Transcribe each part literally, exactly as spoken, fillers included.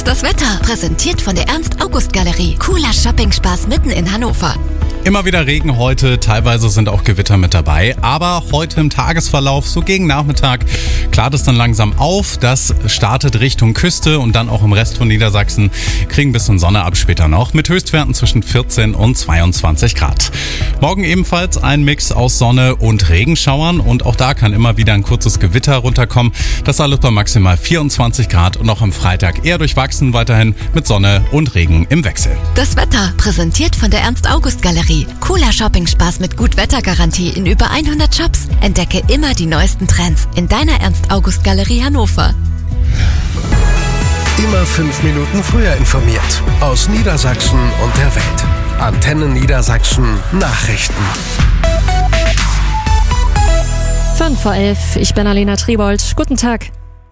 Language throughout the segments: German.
Und das Wetter, präsentiert von der Ernst-August-Galerie. Cooler Shopping-Spaß mitten in Hannover. Immer wieder Regen heute, teilweise sind auch Gewitter mit dabei, aber heute im Tagesverlauf, so gegen Nachmittag, klart es dann langsam auf. Das startet Richtung Küste und dann auch im Rest von Niedersachsen kriegen ein bisschen Sonne ab später noch, mit Höchstwerten zwischen vierzehn und zweiundzwanzig Grad. Morgen ebenfalls ein Mix aus Sonne und Regenschauern und auch da kann immer wieder ein kurzes Gewitter runterkommen. Das alles bei maximal vierundzwanzig Grad und auch am Freitag eher durchwachsen, weiterhin mit Sonne und Regen im Wechsel. Das Wetter, präsentiert von der Ernst-August-Galerie. Cooler Shopping-Spaß mit Gut-Wetter-Garantie in über hundert Shops. Entdecke immer die neuesten Trends in deiner Ernst-August-Galerie Hannover. Immer fünf Minuten früher informiert. Aus Niedersachsen und der Welt. Antenne Niedersachsen Nachrichten. Fünf vor elf, ich bin Alena Triebold. Guten Tag.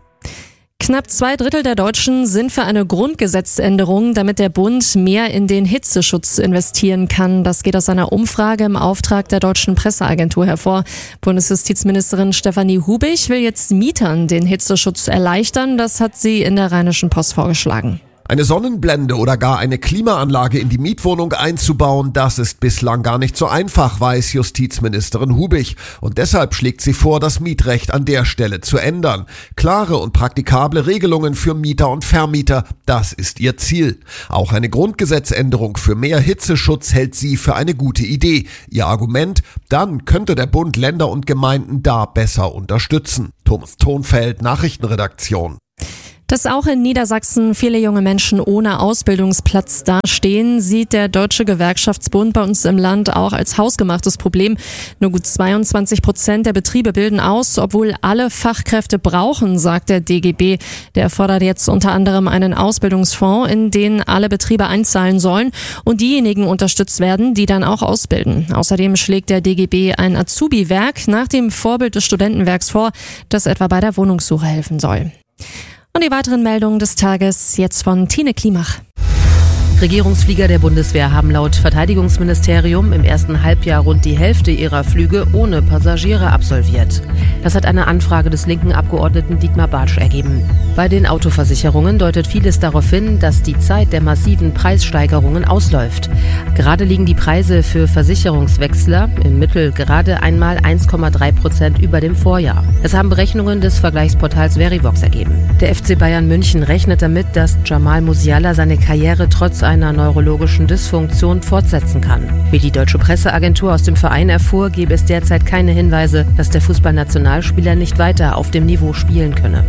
Knapp zwei Drittel der Deutschen sind für eine Grundgesetzänderung, damit der Bund mehr in den Hitzeschutz investieren kann. Das geht aus einer Umfrage im Auftrag der Deutschen Presseagentur hervor. Bundesjustizministerin Stefanie Hubich will jetzt Mietern den Hitzeschutz erleichtern. Das hat sie in der Rheinischen Post vorgeschlagen. Eine Sonnenblende oder gar eine Klimaanlage in die Mietwohnung einzubauen, das ist bislang gar nicht so einfach, weiß Justizministerin Hubich. Und deshalb schlägt sie vor, das Mietrecht an der Stelle zu ändern. Klare und praktikable Regelungen für Mieter und Vermieter, das ist ihr Ziel. Auch eine Grundgesetzänderung für mehr Hitzeschutz hält sie für eine gute Idee. Ihr Argument, dann könnte der Bund Länder und Gemeinden da besser unterstützen. Thomas Thonfeld, Nachrichtenredaktion. Dass auch in Niedersachsen viele junge Menschen ohne Ausbildungsplatz dastehen, sieht der Deutsche Gewerkschaftsbund bei uns im Land auch als hausgemachtes Problem. Nur gut zweiundzwanzig Prozent der Betriebe bilden aus, obwohl alle Fachkräfte brauchen, sagt der D G B. Der fordert jetzt unter anderem einen Ausbildungsfonds, in den alle Betriebe einzahlen sollen und diejenigen unterstützt werden, die dann auch ausbilden. Außerdem schlägt der D G B ein Azubi-Werk nach dem Vorbild des Studentenwerks vor, das etwa bei der Wohnungssuche helfen soll. Und die weiteren Meldungen des Tages jetzt von Tine Klimach. Regierungsflieger der Bundeswehr haben laut Verteidigungsministerium im ersten Halbjahr rund die Hälfte ihrer Flüge ohne Passagiere absolviert. Das hat eine Anfrage des linken Abgeordneten Dietmar Bartsch ergeben. Bei den Autoversicherungen deutet vieles darauf hin, dass die Zeit der massiven Preissteigerungen ausläuft. Gerade liegen die Preise für Versicherungswechsler im Mittel gerade einmal eins Komma drei Prozent über dem Vorjahr. Das haben Berechnungen des Vergleichsportals Verivox ergeben. Der F C Bayern München rechnet damit, dass Jamal Musiala seine Karriere trotz einer neurologischen Dysfunktion fortsetzen kann. Wie die deutsche Presseagentur aus dem Verein erfuhr, gebe es derzeit keine Hinweise, dass der Fußballnationalspieler nicht weiter auf dem Niveau spielen könne.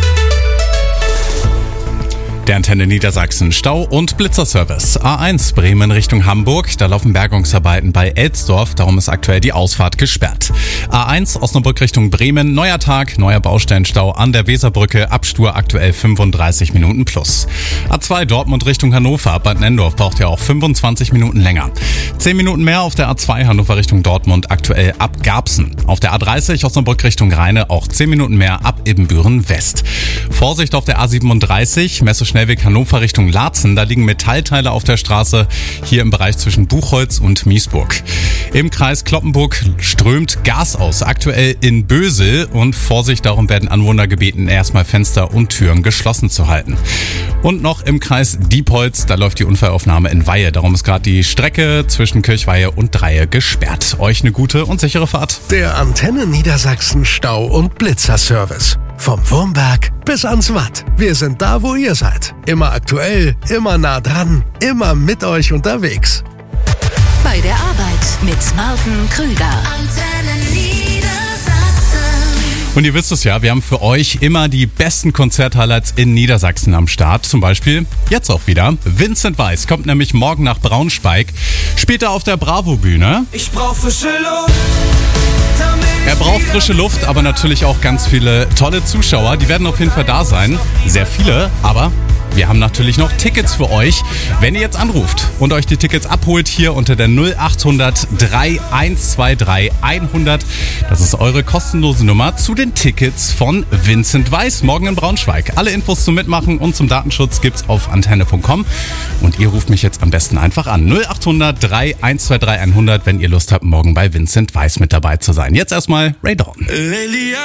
Der Antenne Niedersachsen Stau- und Blitzerservice. A eins Bremen Richtung Hamburg. Da laufen Bergungsarbeiten bei Elsdorf. Darum ist aktuell die Ausfahrt gesperrt. A eins Osnabrück Richtung Bremen. Neuer Tag, neuer Baustellenstau an der Weserbrücke. Abstur aktuell fünfunddreißig Minuten plus. A zwei Dortmund Richtung Hannover. Bad Nennendorf braucht ja auch fünfundzwanzig Minuten länger. zehn Minuten mehr auf der A zwei Hannover Richtung Dortmund. Aktuell ab Garbsen. Auf der A dreißig Osnabrück Richtung Rheine auch zehn Minuten mehr ab Ibbenbüren West. Vorsicht auf der A siebenunddreißig. Messe Schnellweg Hannover Richtung Laatzen, da liegen Metallteile auf der Straße, hier im Bereich zwischen Buchholz und Miesburg. Im Kreis Cloppenburg strömt Gas aus, aktuell in Bösel, und Vorsicht, darum werden Anwohner gebeten, erstmal Fenster und Türen geschlossen zu halten. Und noch im Kreis Diepholz, da läuft die Unfallaufnahme in Weihe, darum ist gerade die Strecke zwischen Kirchweihe und Dreie gesperrt. Euch eine gute und sichere Fahrt. Der Antenne Niedersachsen Stau- und Blitzerservice. Vom Wurmberg bis ans Watt. Wir sind da, wo ihr seid. Immer aktuell, immer nah dran, immer mit euch unterwegs. Bei der Arbeit mit Martin Krüger. Antenne Niedersachsen. Und ihr wisst es ja, wir haben für euch immer die besten Konzert-Highlights in Niedersachsen am Start. Zum Beispiel jetzt auch wieder. Vincent Weiss kommt nämlich morgen nach Braunschweig. Spielt er auf der Bravo-Bühne. Ich brauch frische Luft. Er braucht frische Luft, aber natürlich auch ganz viele tolle Zuschauer. Die werden auf jeden Fall da sein. Sehr viele, aber wir haben natürlich noch Tickets für euch. Wenn ihr jetzt anruft und euch die Tickets abholt hier unter der null achthundert drei eins zwei drei hundert. Das ist eure kostenlose Nummer zu den Tickets von Vincent Weiss morgen in Braunschweig. Alle Infos zum Mitmachen und zum Datenschutz gibt's auf antenne punkt com. Und ihr ruft mich jetzt am besten einfach an. null achthundert drei eins zwei drei hundert, wenn ihr Lust habt, morgen bei Vincent Weiss mit dabei zu sein. Jetzt erstmal Ray Dawn.